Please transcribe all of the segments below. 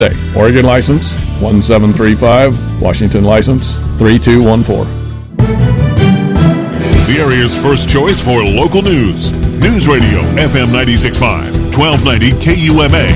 Oregon license 1735, Washington license 3214. The area's first choice for local news. News Radio, FM 96.5, 1290 KUMA.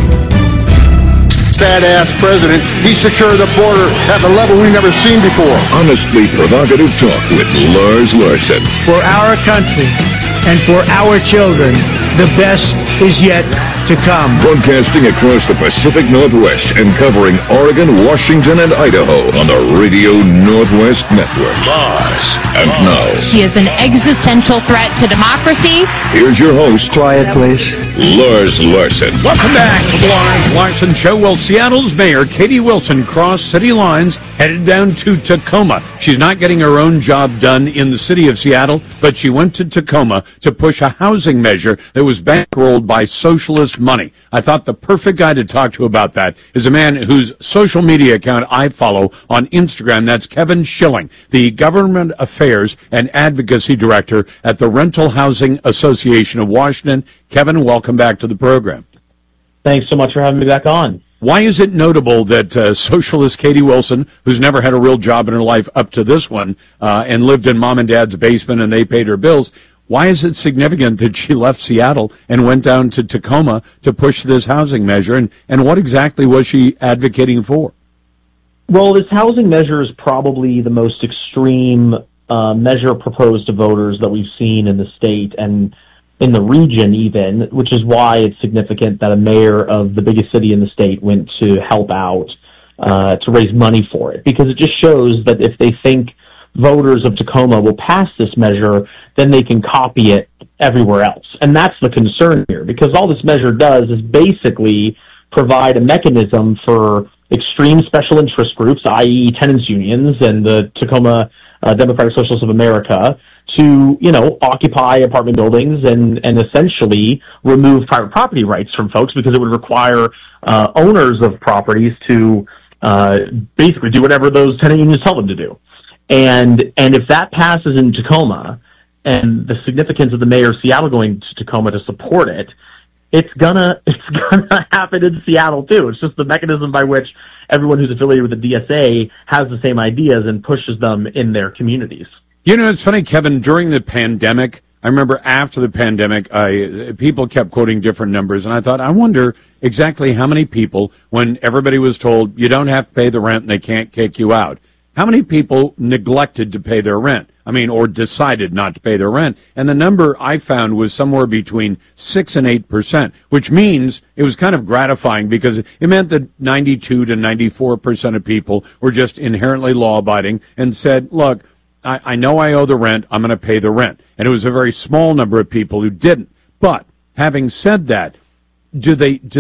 Sad-ass president, he secured the border at a level we've never seen before. Honestly provocative talk with Lars Larson. For our country and for our children, the best is yet to come. Broadcasting across the Pacific Northwest and covering Oregon, Washington, and Idaho on the Radio Northwest Network. Lars. And now, he is an existential threat to democracy. Here's your host. Quiet, please. Lars Larson. Welcome back to the Lars Larson Show. Well, Seattle's Mayor Katie Wilson crossed city lines, headed down to Tacoma. She's not getting her own job done in the city of Seattle, but she went to Tacoma to push a housing measure that was bankrolled by socialist money. I thought the perfect guy to talk to about that is a man whose social media account I follow on Instagram. That's Kevin Schilling, the Government Affairs and Advocacy Director at the Rental Housing Association of Washington. Kevin, welcome back to the program. Thanks so much for having me back on. Why is it notable that socialist Katie Wilson, who's never had a real job in her life up to this one, and lived in mom and dad's basement and they paid her bills, why is it significant that she left Seattle and went down to Tacoma to push this housing measure? And what exactly was she advocating for? Well, this housing measure is probably the most extreme measure proposed to voters that we've seen in the state and in the region even, which is why it's significant that a mayor of the biggest city in the state went to help out to raise money for it. Because it just shows that if they think voters of Tacoma will pass this measure, then they can copy it everywhere else. And that's the concern here, because all this measure does is basically provide a mechanism for extreme special interest groups, i.e. tenants unions and the Tacoma Democratic Socialists of America, to, occupy apartment buildings and essentially remove private property rights from folks, because it would require owners of properties to basically do whatever those tenant unions tell them to do. And if that passes in Tacoma, and the significance of the mayor of Seattle going to Tacoma to support it, it's gonna happen in Seattle too. It's just the mechanism by which everyone who's affiliated with the DSA has the same ideas and pushes them in their communities. It's funny, Kevin, during the pandemic, I remember after the pandemic, people kept quoting different numbers, and I thought, I wonder exactly how many people, when everybody was told you don't have to pay the rent and they can't kick you out, how many people neglected to pay their rent? Or decided not to pay their rent. And the number I found was somewhere between 6 and 8%, which means it was kind of gratifying, because it meant that 92 to 94% of people were just inherently law-abiding and said, look, I know I owe the rent, I'm going to pay the rent. And it was a very small number of people who didn't. But having said that, do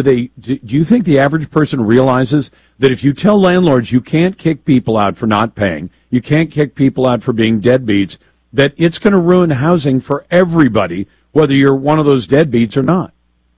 you think the average person realizes that if you tell landlords you can't kick people out for not paying, you can't kick people out for being deadbeats, that it's going to ruin housing for everybody, whether you're one of those deadbeats or not?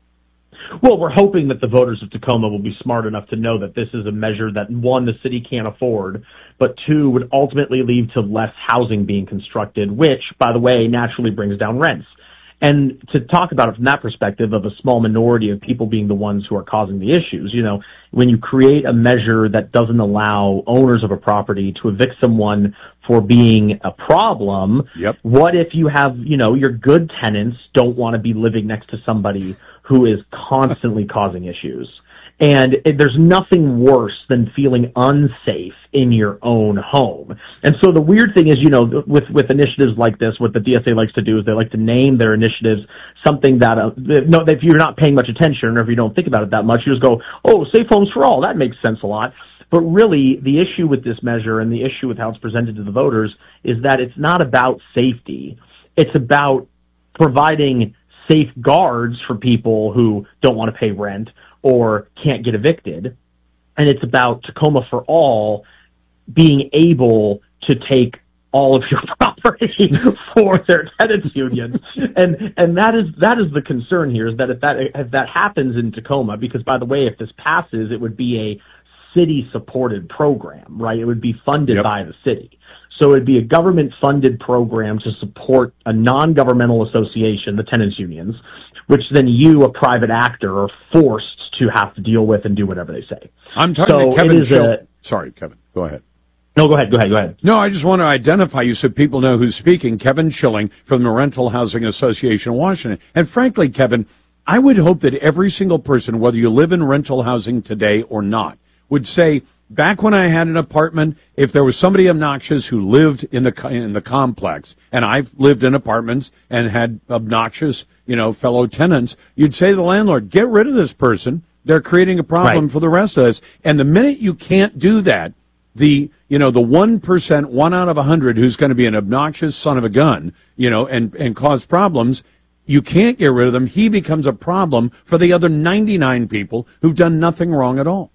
Well, we're hoping that the voters of Tacoma will be smart enough to know that this is a measure that, one, the city can't afford, but two, would ultimately lead to less housing being constructed, which, by the way, naturally brings down rents. And to talk about it from that perspective of a small minority of people being the ones who are causing the issues, when you create a measure that doesn't allow owners of a property to evict someone for being a problem, Yep. What if you have, your good tenants don't want to be living next to somebody who is constantly causing issues? And there's nothing worse than feeling unsafe in your own home. And so the weird thing is, with initiatives like this, what the DSA likes to do is they like to name their initiatives something that, if you're not paying much attention or if you don't think about it that much, you just go, oh, safe homes for all. That makes sense a lot. But really, the issue with this measure and the issue with how it's presented to the voters is that it's not about safety. It's about providing safeguards for people who don't want to pay rent or can't get evicted. And it's about Tacoma for All being able to take all of your property for their tenants unions. And that is the concern here, is that if that happens in Tacoma, because by the way, if this passes, it would be a city supported program, right? It would be funded by the city. So it'd be a government funded program to support a non-governmental association, the tenants unions, which then you, a private actor, are forced to have to deal with and do whatever they say. I'm talking to Kevin Schilling. Sorry, Kevin. Go ahead. No, go ahead. No, I just want to identify you so people know who's speaking. Kevin Schilling from the Rental Housing Association of Washington. And frankly, Kevin, I would hope that every single person, whether you live in rental housing today or not, would say, back when I had an apartment, if there was somebody obnoxious who lived in the complex, and I've lived in apartments and had obnoxious, fellow tenants, you'd say to the landlord, get rid of this person. They're creating a problem for the rest of us. And the minute you can't do that, the 1%, 1 out of 100 who's going to be an obnoxious son of a gun, and cause problems, you can't get rid of them. He becomes a problem for the other 99 people who've done nothing wrong at all.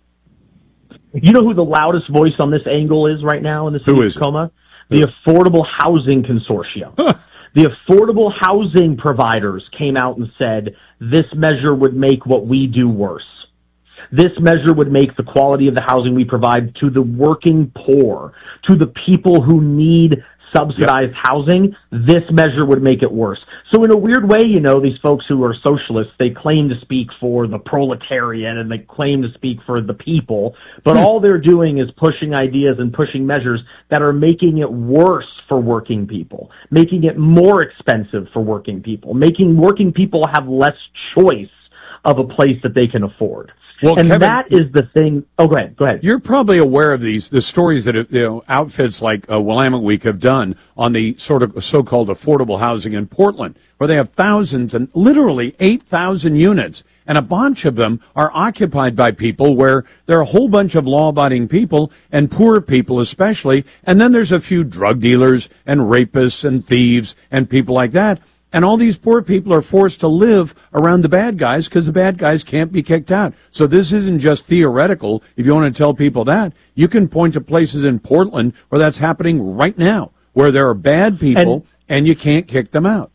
You know who the loudest voice on this angle is right now in the city of Tacoma? The Affordable Housing Consortium. The affordable housing providers came out and said this measure would make what we do worse. This measure would make the quality of the housing we provide to the working poor, to the people who need subsidized housing, this measure would make it worse. So in a weird way, these folks who are socialists, they claim to speak for the proletariat and they claim to speak for the people, but all they're doing is pushing ideas and pushing measures that are making it worse for working people, making it more expensive for working people, making working people have less choice of a place that they can afford. Well, and Kevin, that is the thing. Oh, go ahead. You're probably aware of the stories that outfits like Willamette Week have done on the sort of so-called affordable housing in Portland, where they have thousands and literally 8,000 units, and a bunch of them are occupied by people where there are a whole bunch of law-abiding people and poor people especially, and then there's a few drug dealers and rapists and thieves and people like that. And all these poor people are forced to live around the bad guys because the bad guys can't be kicked out. So this isn't just theoretical. If you want to tell people that, you can point to places in Portland where that's happening right now, where there are bad people and you can't kick them out.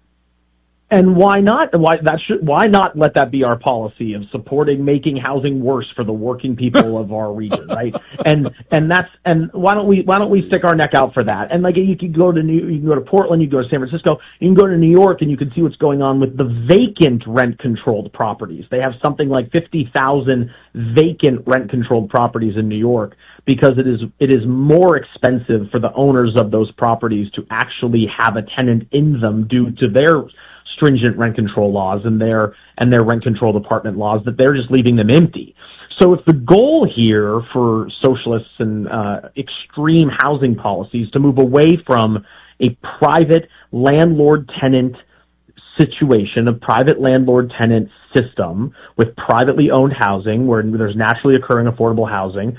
And why not? Why not let that be our policy of supporting making housing worse for the working people of our region, right? And why don't we stick our neck out for that? And you can go to Portland, you can go to San Francisco, you can go to New York, and you can see what's going on with the vacant rent-controlled properties. They have something like 50,000 vacant rent-controlled properties in New York because it is more expensive for the owners of those properties to actually have a tenant in them due to their stringent rent control laws and their rent controlled apartment laws, that they're just leaving them empty. So if the goal here for socialists and extreme housing policies to move away from a private landlord-tenant situation, a private landlord-tenant system with privately owned housing where there's naturally occurring affordable housing,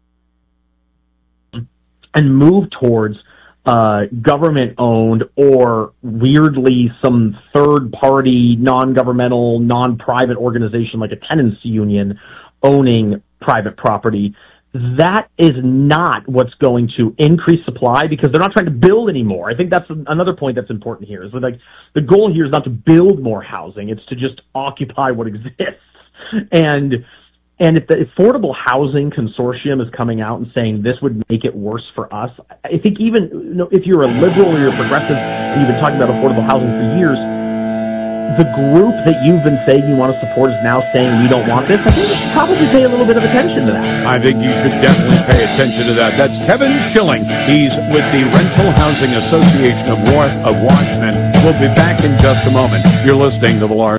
and move towards government-owned or weirdly some third-party, non-governmental, non-private organization like a tenants union owning private property, that is not what's going to increase supply because they're not trying to build anymore. I think that's another point that's important here. Is the goal here is not to build more housing; it's to just occupy what exists. And if the Affordable Housing Consortium is coming out and saying this would make it worse for us, I think even if you're a liberal or you're a progressive and you've been talking about affordable housing for years, the group that you've been saying you want to support is now saying we don't want this. I think you should probably pay a little bit of attention to that. I think you should definitely pay attention to that. That's Kevin Schilling. He's with the Rental Housing Association of Washington. We'll be back in just a moment. You're listening to The Lars.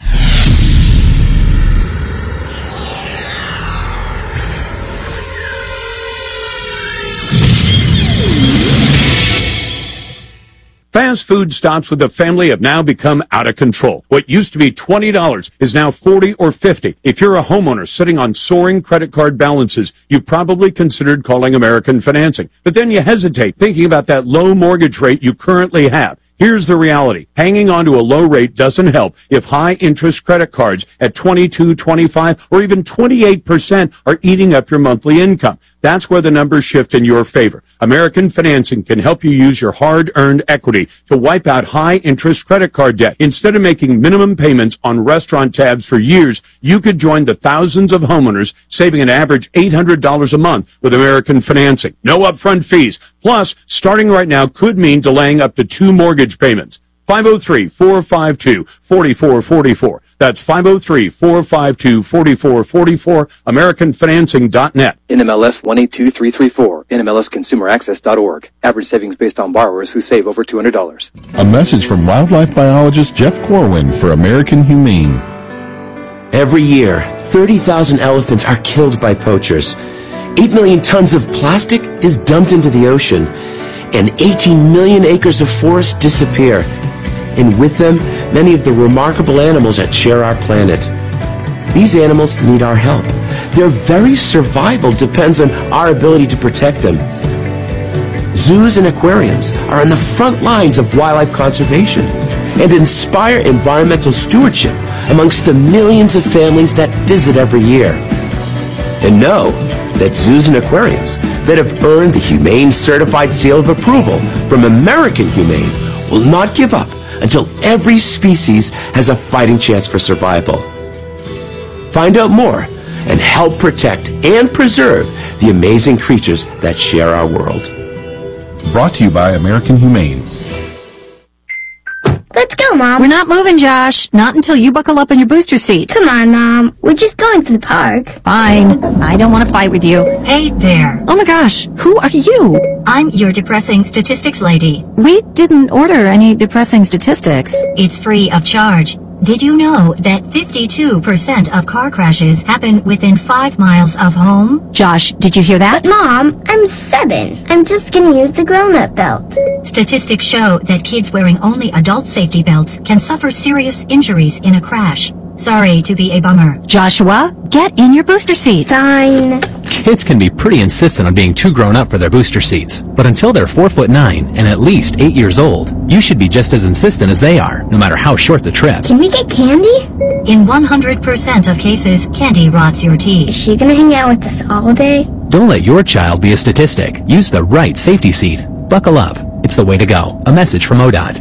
Fast food stops with a family have now become out of control. What used to be $20 is now $40 or $50. If you're a homeowner sitting on soaring credit card balances, you probably considered calling American Financing. But then you hesitate, thinking about that low mortgage rate you currently have. Here's the reality. Hanging on to a low rate doesn't help if high-interest credit cards at 22, 25, or even 28% are eating up your monthly income. That's where the numbers shift in your favor. American Financing can help you use your hard-earned equity to wipe out high-interest credit card debt. Instead of making minimum payments on restaurant tabs for years, you could join the thousands of homeowners saving an average $800 a month with American Financing. No upfront fees. Plus, starting right now could mean delaying up to 2 mortgage payments. 503-452-4444. That's 503-452-4444, AmericanFinancing.net. NMLS 182334, NMLSConsumerAccess.org. Average savings based on borrowers who save over $200. A message from wildlife biologist Jeff Corwin for American Humane. Every year, 30,000 elephants are killed by poachers. 8 million tons of plastic is dumped into the ocean, and 18 million acres of forest disappear. And with them, many of the remarkable animals that share our planet. These animals need our help. Their very survival depends on our ability to protect them. Zoos and aquariums are on the front lines of wildlife conservation and inspire environmental stewardship amongst the millions of families that visit every year. And know that zoos and aquariums that have earned the Humane Certified Seal of Approval from American Humane will not give up until every species has a fighting chance for survival. Find out more and help protect and preserve the amazing creatures that share our world. Brought to you by American Humane. Let's go, Mom. We're not moving, Josh. Not until you buckle up in your booster seat. Come on, Mom. We're just going to the park. Fine. I don't want to fight with you. Hey there. Oh my gosh. Who are you? I'm your depressing statistics lady. We didn't order any depressing statistics. It's free of charge. Did you know that 52% of car crashes happen within 5 miles of home? Josh, did you hear that? But Mom, I'm 7. I'm just gonna use the grown-up belt. Statistics show that kids wearing only adult safety belts can suffer serious injuries in a crash. Sorry to be a bummer. Joshua, get in your booster seat. Fine. Kids can be pretty insistent on being too grown up for their booster seats. But until they're 4'9" and at least 8 years old, you should be just as insistent as they are, no matter how short the trip. Can we get candy? In 100% of cases, candy rots your teeth. Is she gonna hang out with us all day? Don't let your child be a statistic. Use the right safety seat. Buckle up. It's the way to go. A message from ODOT.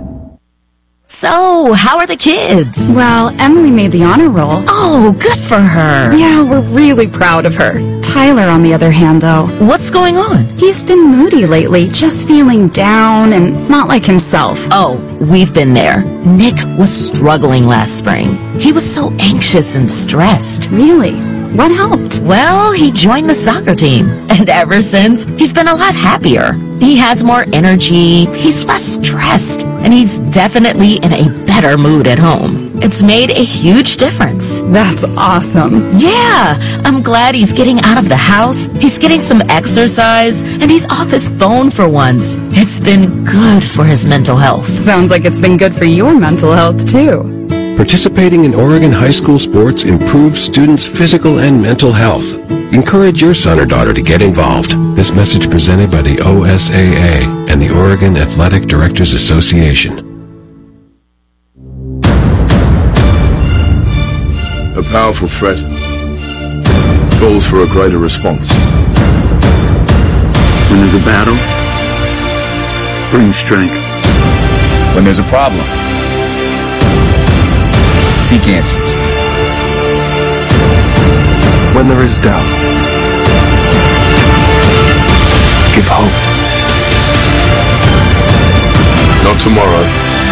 So, how are the kids? Well, Emily made the honor roll. Oh, good for her. Yeah, we're really proud of her. Tyler, on the other hand, though. What's going on? He's been moody lately, just feeling down and not like himself. Oh, we've been there. Nick was struggling last spring. He was so anxious and stressed. Really? What helped? Well, he joined the soccer team. And ever since, he's been a lot happier. He has more energy, he's less stressed, and he's definitely in a better mood at home. It's made a huge difference. That's awesome. Yeah, I'm glad he's getting out of the house, he's getting some exercise, and he's off his phone for once. It's been good for his mental health. Sounds like it's been good for your mental health, too. Participating in Oregon high school sports improves students' physical and mental health. Encourage your son or daughter to get involved. This message presented by the OSAA and the Oregon Athletic Directors Association. A powerful threat calls for a greater response. When there's a battle, bring strength. When there's a problem, seek answers. When there is doubt, give hope. Not tomorrow.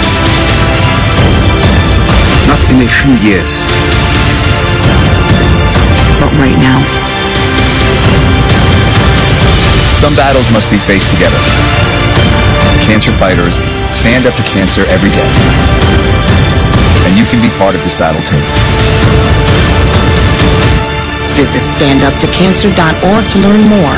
Not in a few years. But right now. Some battles must be faced together. Cancer fighters stand up to cancer every day. And you can be part of this battle team. Visit standuptocancer.org to learn more.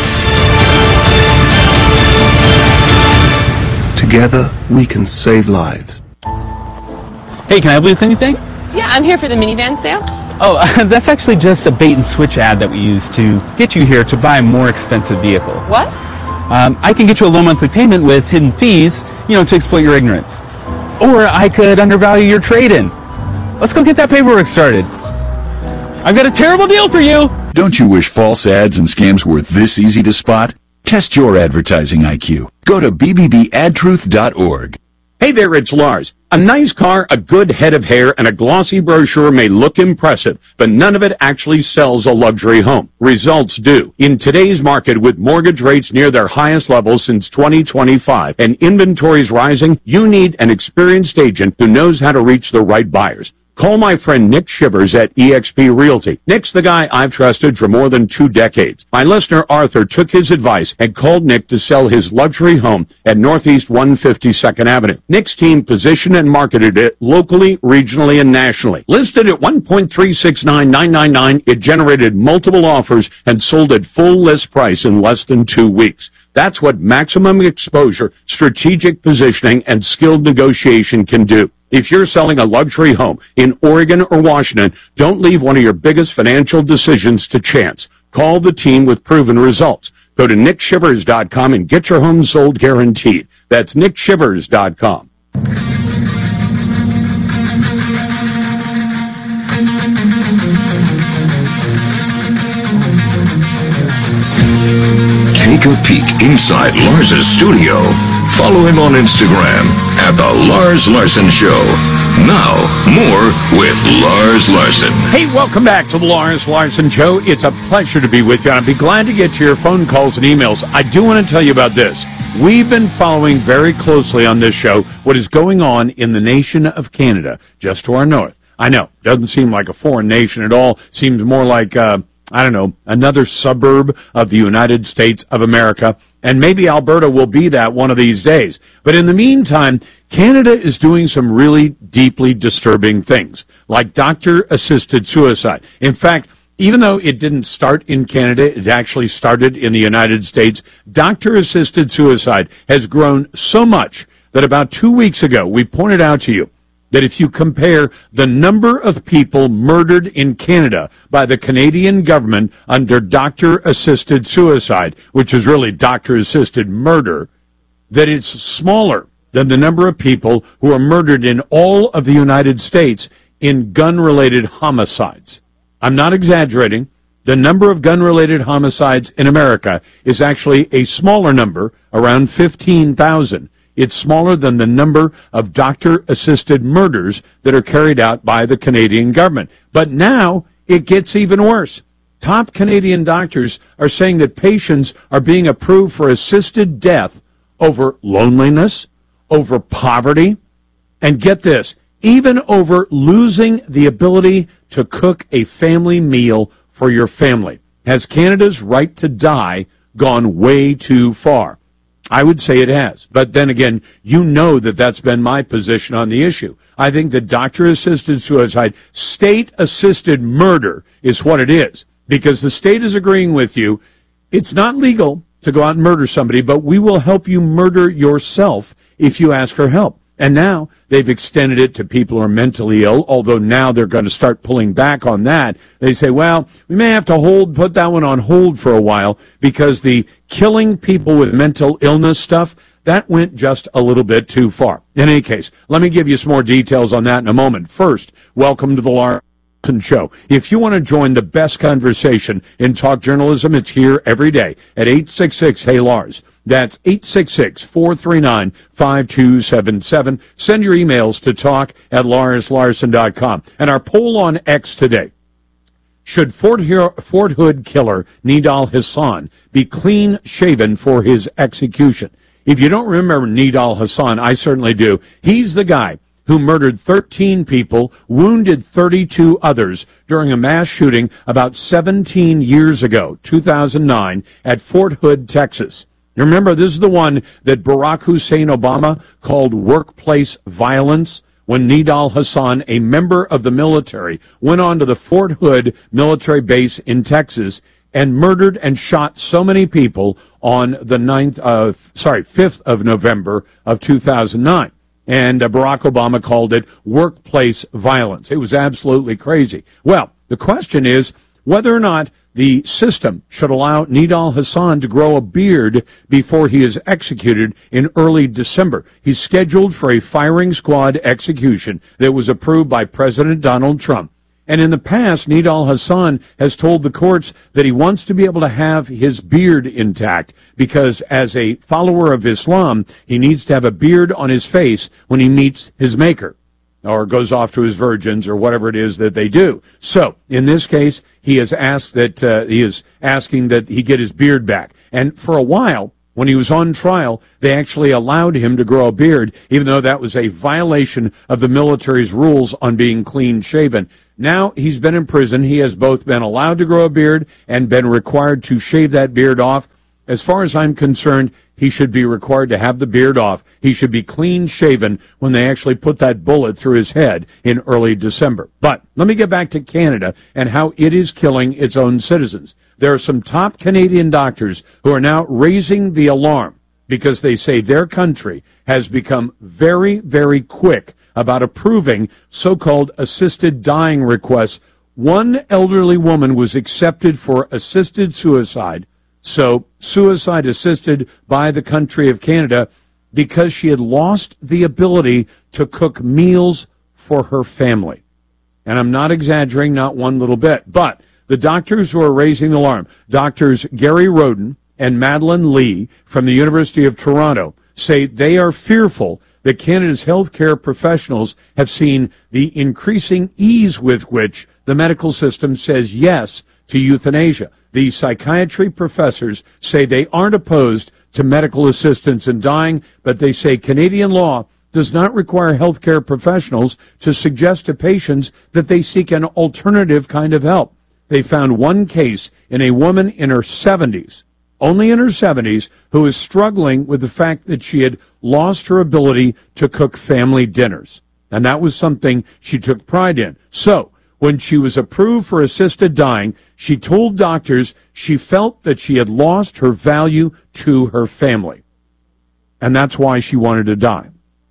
Together, we can save lives. Hey, can I help you with anything? Yeah, I'm here for the minivan sale. Oh, that's actually just a bait and switch ad that we use to get you here to buy a more expensive vehicle. What? I can get you a low monthly payment with hidden fees, to exploit your ignorance. Or I could undervalue your trade-in. Let's go get that paperwork started. I've got a terrible deal for you! Don't you wish false ads and scams were this easy to spot? Test your advertising IQ. Go to bbbadtruth.org. Hey there, it's Lars. A nice car, a good head of hair, and a glossy brochure may look impressive, but none of it actually sells a luxury home. Results do. In today's market, with mortgage rates near their highest level since 2025 and inventories rising, you need an experienced agent who knows how to reach the right buyers. Call my friend Nick Shivers at eXp Realty. Nick's the guy I've trusted for more than 2 decades. My listener Arthur took his advice and called Nick to sell his luxury home at Northeast 152nd Avenue. Nick's team positioned and marketed it locally, regionally, and nationally. Listed at $1.369999, it generated multiple offers and sold at full list price in less than 2 weeks. That's what maximum exposure, strategic positioning, and skilled negotiation can do. If you're selling a luxury home in Oregon or Washington, don't leave one of your biggest financial decisions to chance. Call the team with proven results. Go to nickshivers.com and get your home sold guaranteed. That's nickshivers.com. Take a peek inside Lars's studio. Follow him on Instagram at The Lars Larson Show. Now, more with Lars Larson. Hey, welcome back to The Lars Larson Show. It's a pleasure to be with you. I'd be glad to get to your phone calls and emails. I do want to tell you about this. We've been following very closely on this show what is going on in the nation of Canada, just to our north. I know, doesn't seem like a foreign nation at all. Seems more like, another suburb of the United States of America. And maybe Alberta will be that one of these days. But in the meantime, Canada is doing some really deeply disturbing things, like doctor-assisted suicide. In fact, even though it didn't start in Canada, it actually started in the United States, doctor-assisted suicide has grown so much that about 2 weeks ago, we pointed out to you that if you compare the number of people murdered in Canada by the Canadian government under doctor-assisted suicide, which is really doctor-assisted murder, that it's smaller than the number of people who are murdered in all of the United States in gun-related homicides. I'm not exaggerating. The number of gun-related homicides in America is actually a smaller number, around 15,000. It's smaller than the number of doctor-assisted murders that are carried out by the Canadian government. But now it gets even worse. Top Canadian doctors are saying that patients are being approved for assisted death over loneliness, over poverty, and get this, even over losing the ability to cook a family meal for your family. Has Canada's right to die gone way too far? I would say it has. But then again, you know that that's been my position on the issue. I think that doctor-assisted suicide, state-assisted murder is what it is. Because the state is agreeing with you. It's not legal to go out and murder somebody, but we will help you murder yourself if you ask for help. And now they've extended it to people who are mentally ill, although now they're going to start pulling back on that. They say, well, we may have to put that one on hold for a while because the killing people with mental illness stuff, that went just a little bit too far. In any case, let me give you some more details on that in a moment. First, welcome to the Lars Show. If you want to join the best conversation in talk journalism, it's here every day at 866-HEY-LARS. That's 866-439-5277. Send your emails to talk@LarsLarson.com. And our poll on X today. Should Fort Hood killer Nidal Hasan be clean shaven for his execution? If you don't remember Nidal Hasan, I certainly do. He's the guy who murdered 13 people, wounded 32 others during a mass shooting about 17 years ago, 2009, at Fort Hood, Texas. Remember, this is the one that Barack Hussein Obama called workplace violence when Nidal Hasan, a member of the military, went on to the Fort Hood military base in Texas and murdered and shot so many people on the 5th of November of 2009. And Barack Obama called it workplace violence. It was absolutely crazy. Well, the question is whether or not the system should allow Nidal Hasan to grow a beard before he is executed in early December. He's scheduled for a firing squad execution that was approved by President Donald Trump. And in the past, Nidal Hasan has told the courts that he wants to be able to have his beard intact because as a follower of Islam, he needs to have a beard on his face when he meets his maker or goes off to his virgins or whatever it is that they do. So in this case, he is asking that he get his beard back. And for a while, When he was on trial, they actually allowed him to grow a beard, even though that was a violation of the military's rules on being clean-shaven. Now he's been in prison. He has both been allowed to grow a beard and been required to shave that beard off. As far as I'm concerned, he should be required to have the beard off. He should be clean-shaven when they actually put that bullet through his head in early December. But let me get back to Canada and how it is killing its own citizens. There are some top Canadian doctors who are now raising the alarm because they say their country has become very, very quick about approving so-called assisted dying requests. One elderly woman was accepted for assisted suicide, so suicide assisted by the country of Canada, because she had lost the ability to cook meals for her family. And I'm not exaggerating, not one little bit, but the doctors who are raising the alarm, Doctors Gary Roden and Madeline Lee from the University of Toronto, say they are fearful that Canada's healthcare professionals have seen the increasing ease with which the medical system says yes to euthanasia. The psychiatry professors say they aren't opposed to medical assistance in dying, but they say Canadian law does not require healthcare professionals to suggest to patients that they seek an alternative kind of help. They found one case in a woman in her 70s, only in her 70s, who is struggling with the fact that she had lost her ability to cook family dinners. And that was something she took pride in. So, when she was approved for assisted dying, she told doctors she felt that she had lost her value to her family. And that's why she wanted to die.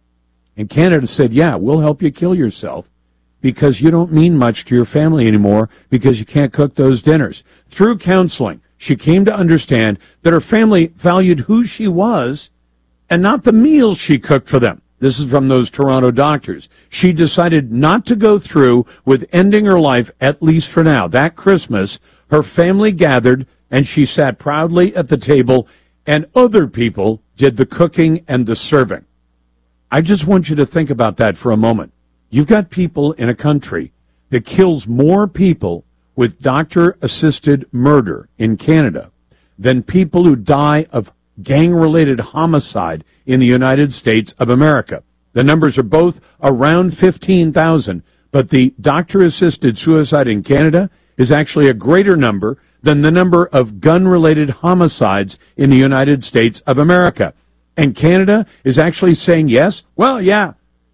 And Canada said, yeah, we'll help you kill yourself because you don't mean much to your family anymore because you can't cook those dinners. Through counseling, she came to understand that her family valued who she was and not the meals she cooked for them. This is from those Toronto doctors. She decided not to go through with ending her life, at least for now. That Christmas, her family gathered, and she sat proudly at the table, and other people did the cooking and the serving. I just want you to think about that for a moment. You've got people in a country that kills more people with doctor-assisted murder in Canada than people who die of gang-related homicide in the United States of America. The numbers are both around 15,000, but the doctor-assisted suicide in Canada is actually a greater number than the number of gun-related homicides in the United States of America. And Canada is actually saying, yes, well, yeah,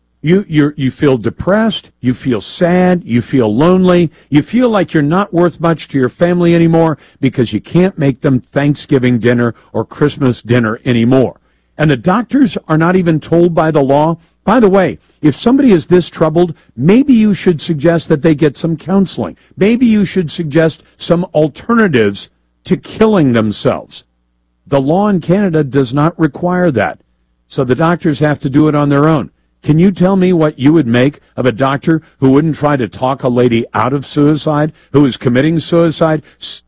you feel depressed, you feel sad, you feel lonely, you feel like you're not worth much to your family anymore because you can't make them Thanksgiving dinner or Christmas dinner anymore. And the doctors are not even told by the law. By the way, if somebody is this troubled, maybe you should suggest that they get some counseling. Maybe you should suggest some alternatives to killing themselves. The law in Canada does not require that, so the doctors have to do it on their own. Can you tell me what you would make of a doctor who wouldn't try to talk a lady out of suicide, who is committing suicide,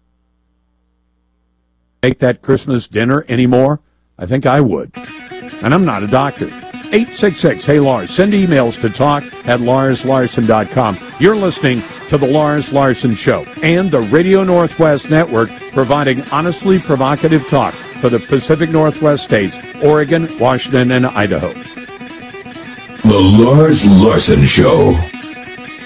make that Christmas dinner anymore? I think I would. And I'm not a doctor. 866, hey Lars. Send emails to talk@LarsLarson.com. You're listening to The Lars Larson Show and the Radio Northwest Network, providing honestly provocative talk for the Pacific Northwest states, Oregon, Washington, and Idaho. The Lars Larson Show.